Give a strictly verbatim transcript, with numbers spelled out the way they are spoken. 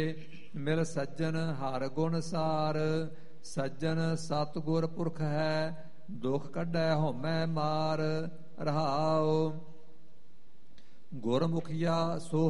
ਮਿਲ ਸੱਜਣ ਹਰ ਗੁਣ ਸਾਰ। ਸੱਜਣ ਸਤਿਗੁਰ ਪੁਰਖ ਹੈ, ਦੁਖ ਕੱਢੈ ਹਉਮੈ ਮਾਰ। ਰਹਾਉ ਗੁਰਮੁਖੀਆ ਸੋ